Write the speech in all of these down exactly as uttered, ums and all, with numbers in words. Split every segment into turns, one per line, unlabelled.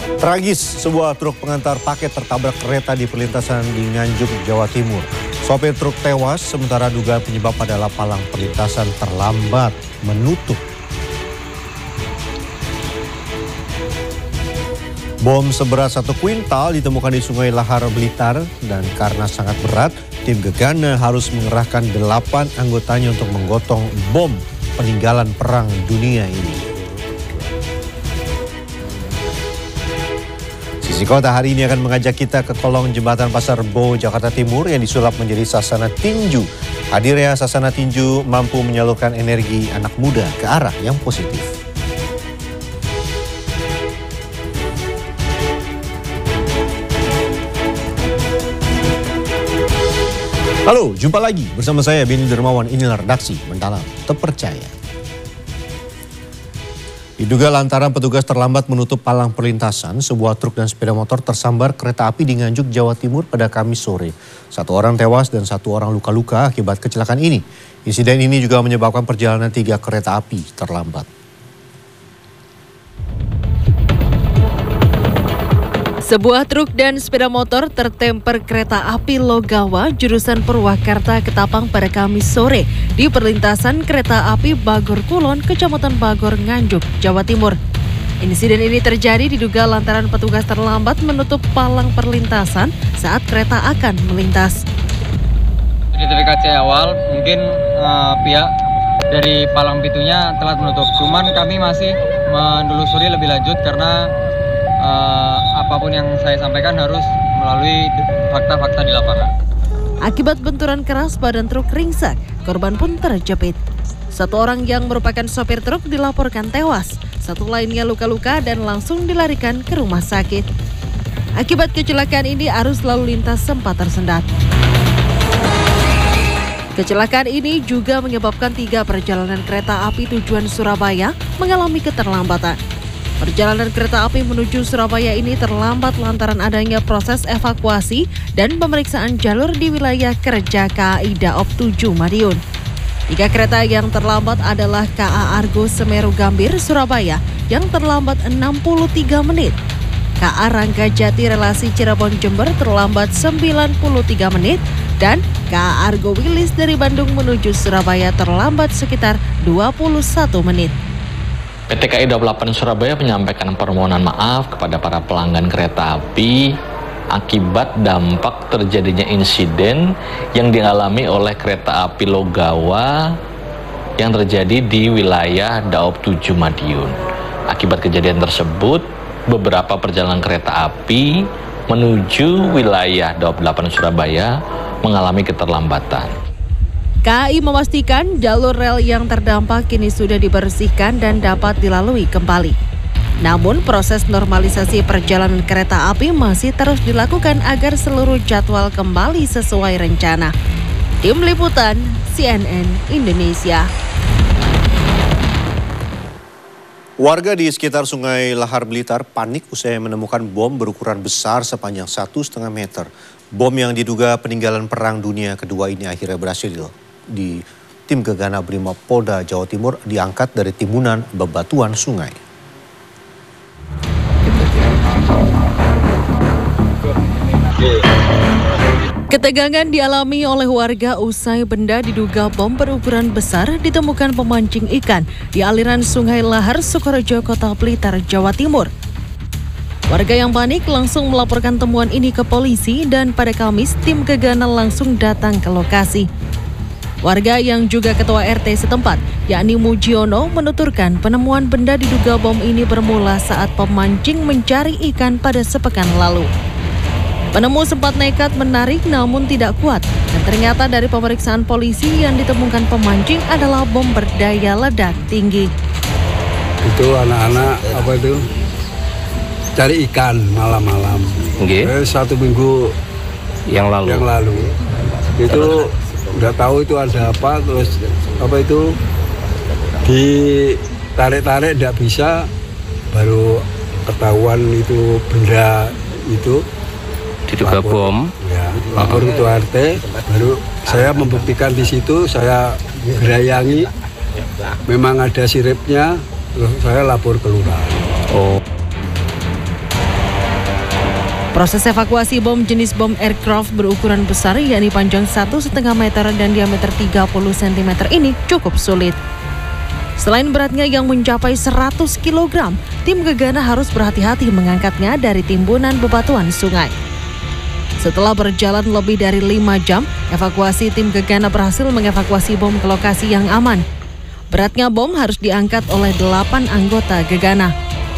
Tragis, sebuah truk pengantar paket tertabrak kereta di perlintasan di Nganjuk, Jawa Timur. Sopir truk tewas, sementara dugaan penyebab adalah palang perlintasan terlambat menutup. Bom seberat satu kuintal ditemukan di Sungai Lahar, Blitar, dan karena sangat berat, tim Gegana harus mengerahkan delapan anggotanya untuk menggotong bom peninggalan Perang Dunia ini. Sisi Kota hari ini akan mengajak kita ke kolong jembatan Pasar Rebo, Jakarta Timur yang disulap menjadi sasana tinju. Hadirnya sasana tinju mampu menyalurkan energi anak muda ke arah yang positif. Halo, jumpa lagi bersama saya Beni Dermawan. Inilah redaksi Mendalam Terpercaya. Diduga lantaran petugas terlambat menutup palang perlintasan, sebuah truk dan sepeda motor tersambar kereta api di Nganjuk, Jawa Timur pada Kamis sore. Satu orang tewas dan satu orang luka-luka akibat kecelakaan ini. Insiden ini juga menyebabkan perjalanan tiga kereta api terlambat.
Sebuah truk dan sepeda motor tertemper kereta api Logawa jurusan Purwakarta Ketapang pada Kamis sore di perlintasan kereta api Bagor Kulon, Kecamatan Bagor, Nganjuk, Jawa Timur. Insiden ini terjadi diduga lantaran petugas terlambat menutup palang perlintasan saat kereta akan melintas.
Identifikasi awal mungkin uh, pihak dari palang pintunya telat menutup. Cuman kami masih menelusuri lebih lanjut karena Uh, apapun yang saya sampaikan harus melalui fakta-fakta di lapangan.
Akibat benturan keras, badan truk ringsek, korban pun terjepit. Satu orang yang merupakan sopir truk dilaporkan tewas, satu lainnya luka-luka dan langsung dilarikan ke rumah sakit. Akibat kecelakaan ini, arus lalu lintas sempat tersendat. Kecelakaan ini juga menyebabkan tiga perjalanan kereta api tujuan Surabaya mengalami keterlambatan. Perjalanan kereta api menuju Surabaya ini terlambat lantaran adanya proses evakuasi dan pemeriksaan jalur di wilayah kerja K A I Daop tujuh Madiun. Tiga kereta yang terlambat adalah K A Argo Semeru Gambir Surabaya yang terlambat enam puluh tiga menit. K A Rangga Jati Relasi Cirebon Jember terlambat sembilan puluh tiga menit dan K A Argo Wilis dari Bandung menuju Surabaya terlambat sekitar dua puluh satu menit.
P T K A I Daop delapan Surabaya menyampaikan permohonan maaf kepada para pelanggan kereta api akibat dampak terjadinya insiden yang dialami oleh kereta api Logawa yang terjadi di wilayah Daop tujuh Madiun. Akibat kejadian tersebut, beberapa perjalanan kereta api menuju wilayah Daop delapan Surabaya mengalami keterlambatan.
K A I memastikan jalur rel yang terdampak kini sudah dibersihkan dan dapat dilalui kembali. Namun proses normalisasi perjalanan kereta api masih terus dilakukan agar seluruh jadwal kembali sesuai rencana. Tim Liputan C N N Indonesia.
Warga di sekitar Sungai Lahar, Blitar panik usai menemukan bom berukuran besar sepanjang satu setengah meter. Bom yang diduga peninggalan Perang Dunia Kedua ini akhirnya berhasil di tim Gegana Brimob Polda Jawa Timur diangkat dari timbunan bebatuan sungai.
Ketegangan dialami oleh warga usai benda diduga bom berukuran besar ditemukan pemancing ikan di aliran Sungai Lahar, Sukorejo, Kota Blitar, Jawa Timur. Warga yang panik langsung melaporkan temuan ini ke polisi dan pada Kamis tim Gegana langsung datang ke lokasi. Warga yang juga ketua R T setempat, yakni Mujiono, menuturkan penemuan benda diduga bom ini bermula saat pemancing mencari ikan pada sepekan lalu. Penemu sempat nekat menarik namun tidak kuat dan ternyata dari pemeriksaan polisi yang ditemukan pemancing adalah bom berdaya ledak tinggi.
Itu anak-anak apa itu cari ikan malam-malam. Okay. Eh, satu minggu
yang lalu.
Yang lalu itu udah tahu itu ada apa, terus apa itu ditarik-tarik tidak bisa, baru ketahuan itu benda itu
diduga bom.
Ya, lapor ke R T, baru saya membuktikan di situ, saya gerayangi, memang ada siripnya, terus saya lapor ke lurah.
Oh.
Proses evakuasi bom jenis bom aircraft berukuran besar yakni panjang satu koma lima meter dan diameter tiga puluh sentimeter ini cukup sulit. Selain beratnya yang mencapai seratus kilogram, tim Gegana harus berhati-hati mengangkatnya dari timbunan bebatuan sungai. Setelah berjalan lebih dari lima jam, evakuasi tim Gegana berhasil mengevakuasi bom ke lokasi yang aman. Beratnya bom harus diangkat oleh delapan anggota Gegana.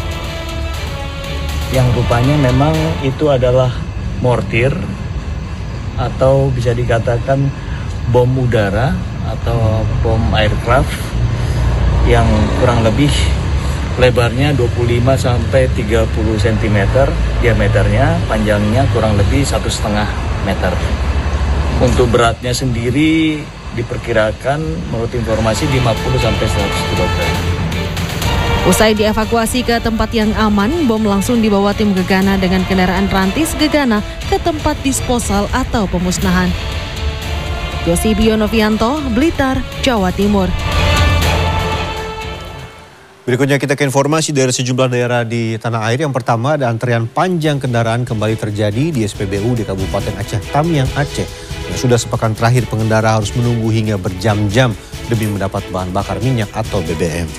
Yang rupanya memang itu adalah mortir atau bisa dikatakan bom udara atau bom aircraft yang kurang lebih lebarnya dua puluh lima sampai tiga puluh sentimeter diameternya, panjangnya kurang lebih satu setengah meter. Untuk beratnya sendiri diperkirakan menurut informasi lima puluh sampai seratus kilogram.
Usai dievakuasi ke tempat yang aman, bom langsung dibawa tim Gegana dengan kendaraan rantis Gegana ke tempat disposal atau pemusnahan. Yosibio Novianto, Blitar, Jawa Timur.
Berikutnya kita ke informasi dari sejumlah daerah di tanah air. Yang pertama ada antrian panjang kendaraan kembali terjadi di S P B U di Kabupaten Aceh Tamiang, Aceh. Yang sudah sepekan terakhir pengendara harus menunggu hingga berjam-jam demi mendapat bahan bakar minyak atau B B M.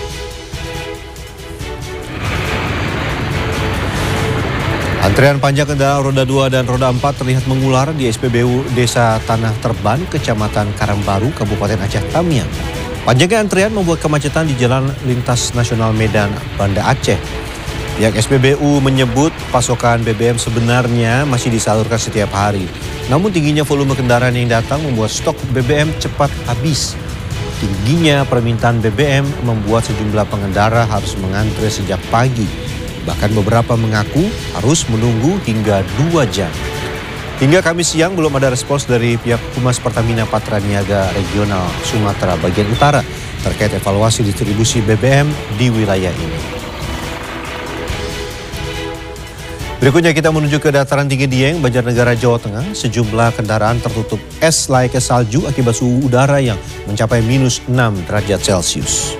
Antrian panjang kendaraan roda dua dan roda empat terlihat mengular di S P B U Desa Tanah Terban, Kecamatan Karangbaru, Kabupaten Aceh Tamiang. Panjangnya antrian membuat kemacetan di Jalan Lintas Nasional Medan, Banda Aceh. Pihak S P B U menyebut pasokan B B M sebenarnya masih disalurkan setiap hari. Namun tingginya volume kendaraan yang datang membuat stok B B M cepat habis. Tingginya permintaan B B M membuat sejumlah pengendara harus mengantre sejak pagi. Bahkan beberapa mengaku harus menunggu hingga dua jam. Hingga Kamis siang belum ada respons dari pihak Humas Pertamina Patra Niaga Regional Sumatera bagian Utara terkait evaluasi distribusi B B M di wilayah ini. Berikutnya kita menuju ke dataran tinggi Dieng, Banjarnegara, Jawa Tengah. Sejumlah kendaraan tertutup es layaknya salju akibat suhu udara yang mencapai minus enam derajat Celcius.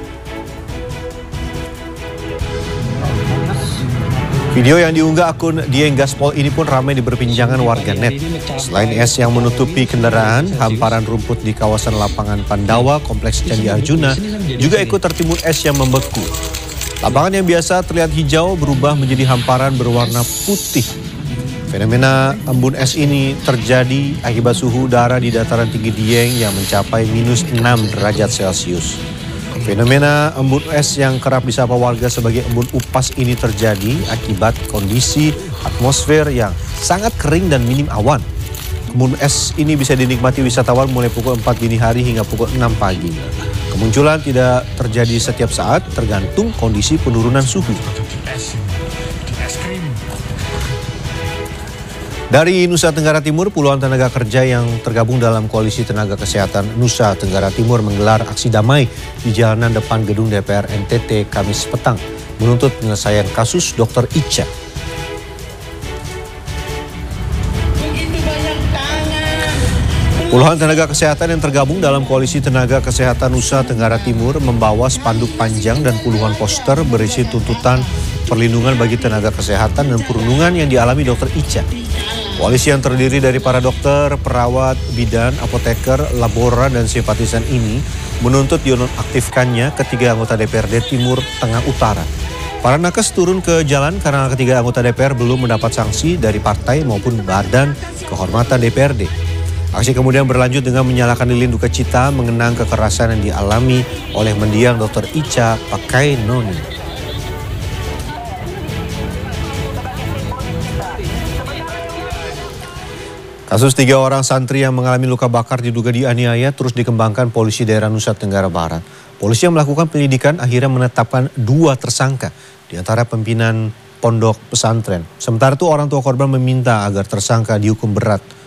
Video yang diunggah akun Dieng Gaspol ini pun ramai diperbincangan warganet. Selain es yang menutupi kendaraan, hamparan rumput di kawasan lapangan Pandawa, Kompleks Candi Arjuna juga ikut tertimbun es yang membeku. Lapangan yang biasa terlihat hijau berubah menjadi hamparan berwarna putih. Fenomena embun es ini terjadi akibat suhu udara di dataran tinggi Dieng yang mencapai minus enam derajat Celcius. Fenomena embun es yang kerap disapa warga sebagai embun upas ini terjadi akibat kondisi atmosfer yang sangat kering dan minim awan. Embun es ini bisa dinikmati wisatawan mulai pukul empat dini hari hingga pukul enam pagi. Kemunculan tidak terjadi setiap saat, tergantung kondisi penurunan suhu. Dari Nusa Tenggara Timur, puluhan tenaga kerja yang tergabung dalam Koalisi Tenaga Kesehatan Nusa Tenggara Timur menggelar aksi damai di jalanan depan gedung D P R N T T Kamis petang, menuntut penyelesaian kasus Dokter Ica. Puluhan tenaga kesehatan yang tergabung dalam Koalisi Tenaga Kesehatan Nusa Tenggara Timur membawa spanduk panjang dan puluhan poster berisi tuntutan perlindungan bagi tenaga kesehatan dan perundungan yang dialami Dokter Ica. Koalisi yang terdiri dari para dokter, perawat, bidan, apoteker, laboran, dan simpatisan ini menuntut dinonaktifkannya ketiga anggota D P R D Timur Tengah Utara. Para nakes turun ke jalan karena ketiga anggota D P R belum mendapat sanksi dari partai maupun badan kehormatan D P R D. Aksi kemudian berlanjut dengan menyalakan lilin duka cita mengenang kekerasan yang dialami oleh mendiang Dokter Ica Pakai Noni. Kasus tiga orang santri yang mengalami luka bakar diduga dianiaya terus dikembangkan polisi daerah Nusa Tenggara Barat. Polisi yang melakukan penyidikan akhirnya menetapkan dua tersangka di antara pimpinan pondok pesantren. Sementara itu orang tua korban meminta agar tersangka dihukum berat.